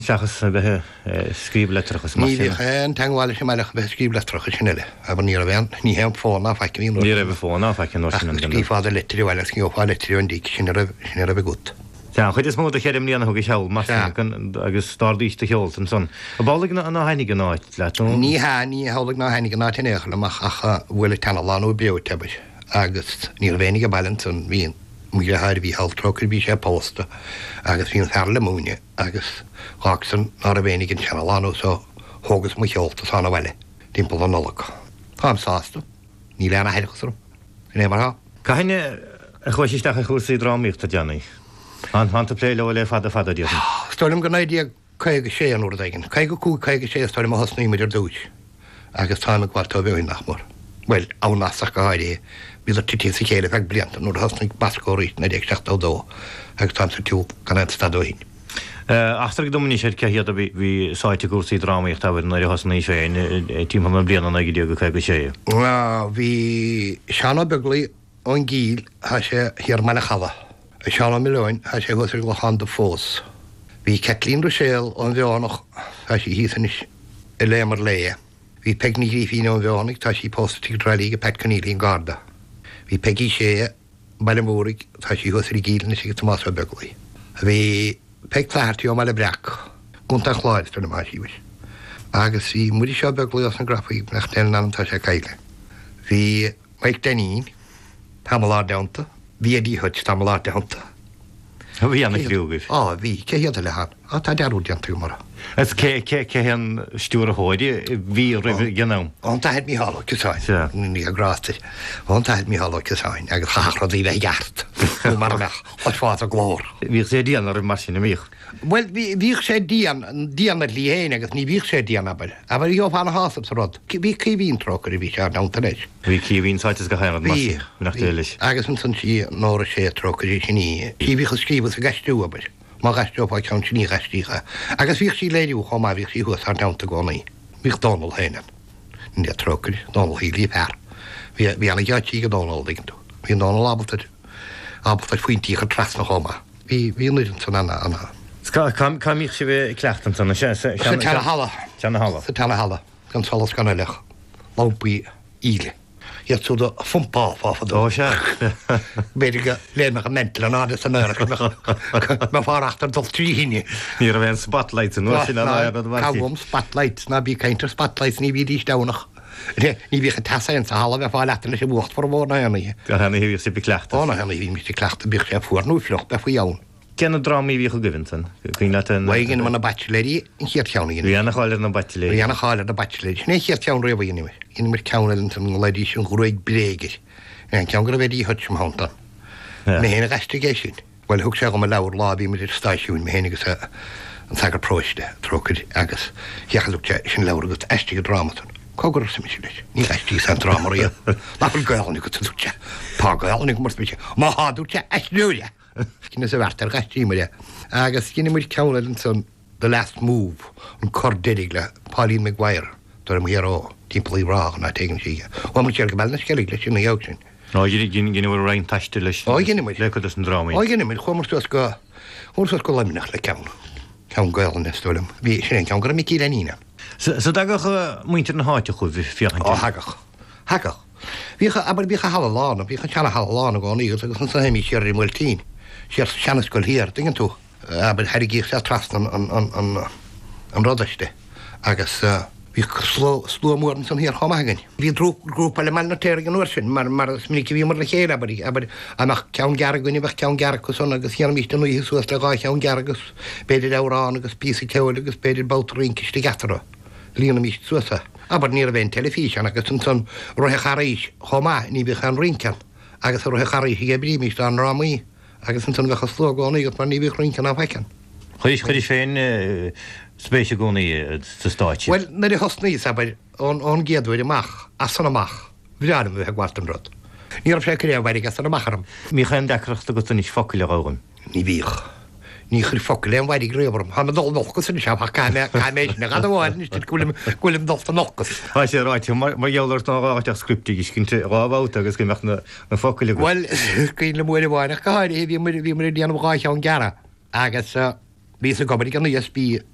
Seachas bheith scríb letrachas Ní bhí an teháil sem meach bheith scríb letracha sinile, a ní a bhéan ní he fána fe Ní bh fána fe ní fád letrií bhile cíá letrií an dí sin a bh gut. Tá chuid is mó a chéim líana thugus seáil mar agus stádaíiste cheoltan son. A bálaigh na hanig an áit le Ní ní hálaigh ná hanig an náitéile amach acha bhfuil tena láú beú tebeis agus ní bhénig a bailint an bhíon mu hair bhí haltrochar bhí sé pósta agus bhíon fear le múne agus hásan ná a bhénig an tena láú so thugus mu cheolta sána bhile timppla an nolacha. Táim sásta ní lena heileachsú in émará. Caine a chuisisteach a chusaí rámíocht a deanaí. Hananta pléile le fada díos. Stolim go naidí caiige sé an úr aigen. Caiige cú caiige sé stolim a hosnaí meidir dúis agus táime gháiltá bhein nachmór. Well á nasach go háidé bhí a tití sa chéile feh blianta nó hosnaigh bascóí na ag 16 agus táim sa tú gan stadóin. Astra domní sé cehiad a bhí sáite gúsaí ráíocht a bhar na hosnaí sé tím blianana ag dé go caiige sé. Bhí seanna beglaí ón gíl ha sé hir meile chala. Seanna millióin ha sé gosir go handa fós. Bhí Cetlín Rochelle an bheánach tá sí hísanis i lémar léie. Bhí pegní híhíine an bheánnig tá sí postí drálí go petcanílín garda. Bhí pegí sé bailmórig tá sí gosir í gílna sí go Tomás beglaí. Bhí peg pláirtí ó meile breach gúnta chláid tar na máisíbis. Agus bhí muí seo beglaí os an grafaí nach ten an tá sé caiile. Bhí Mike Denín tamlá deanta. Bhí a díhuiid tá lá deanta. Bhí anna clúgah? Bhí céhéad le han tá dearú deanta mara. Is céan stúr a háide bhí rih gannám. An taid mí hála cusáin ní a gráiste. An taid mí hála cusáin agus chachradí le gheart mar meach os fád a glór. Bhí sé díanar mar sinna míoch. Well bhí sé díanana líhéine agus ní bhíh sé díana aber ío hána hásam sa rod. Bhí cíhín trochar i bhí sé dátanéis. Bhí cíhín sáitas go chéad nach déiles. Agus an san sí nóra sé trochar í sinní. Cíhícha scríbas a gasistú aber. Má gasistúpa ceann sinní gastícha. Agus bhíh sí léirú chomá bhíh sí thuas ar dáanta gcónaí. Bhíh Donald héine. Ní trochar Donald hí líb her. Bhí anna gheití go Donald diggantú. Bhí Donald abaltaid faointícha tras na chomá. Bhí nuidir san anna. Caimíoch sé bheith cleachtan sanna sé tena hala. Sa tena hala gan solas gan leach. Lámpaí íle. Iad súda fumpá fáfadó. sé. Beidir go léimach a mental an áda san ára me fárachtar dul tríhíine. Ní a bhéin spotlight an sin Cabham spotlight na bí caiintar spotlight ní bhí dís dánach. Ní bhí a tasain sa hala bheith fá letain sé bhuacht for bhórna anna. hena hí sé be cleachta. Ána hena hí mí cleachta bí sé fuórnú fleocht be faoi ann. Ceanna drámí bhí go givintan. Waigin man na bachelóí in chéar teanna. Bhí anna cháir na bachelé. Bhí anna cháir na bachelóí. Né chéar teann réh inime. In mar ceanna an leidí sin gúraig bréigir. An cean go bhéí hut sem háta. Na héna gastigéisisin. Bhil thug sé go leabhar lábí mar stáisiún mé héanagus an teagar próiste trochar agus cheachúte sin leabhar go eistí go drámatan. Cogur sem sin leis. Ní eistí san drámarí. Láfuil gailnig go túte. Tá gailnig mar spéise. Má háúte eistúile. Cinna sa bhartar gastí mar agus cinna muid ceanna san The Last Move an cordéig le Pauline Maguire tar am hérá timplaí rá na tegan sí. Ó mu sé go bena skeig leis sin na joog sin. Ná gin bhfuil rein taiiste leis. Le chu an drámaí. Gine mid chumar go go leminach le ceann. Ceann gailna stolim. Bhí sin ceann go mí leína. Sa dagach muintear na háite chu bhí fiochan. Hagach. Bhícha aber bhícha hala lána, bhícha teanna hala lána gáí agus an sa héimi séir i multíín. Sér seanascoil hir dingan tú aber herigí sé tras an rodaiste agus bhí slómór san hir chomagan. Bhí grúpa le meilna téir an uair sin mar minic bhí mar le chéile aber amach ceann gearagaine bheith ceann gearachas son agus cheanna míiste nuí suas le gá ceann gearagus beidir árán agus písa ceil agus beidir bátarínkiste gatara líana míiste suasa. Aber ní a bhéin telefísean agus san rothe charéis chomá ní bhí an rincan agus rothe charéis i gebrí míiste an rámaí. Agus an bhecha slógánaí go mar ní bhíh rincan á bhaican. Chuir féin spéise gúnaí sa stáit. Well, na d hosnaí aber ón géadhfuid amach as san amach. Bhreanam bheith gháiltan rud. Ní sé réh bhaid as san amachram. Mí chan decrochta go níos focail ágan. Ní bhíh. Ní chur focail an bhaid rébarm. Ha dul nochas in seach caiméid na gadháin ní gúlim dolta nochas. Tá sé ráit mar geallar áteach scriptí cinnte rábhát agus go meach na focail. Well, cín le muir bháinach gáir bhí mar díanam gáith an geara agus bí a gobarí gan USB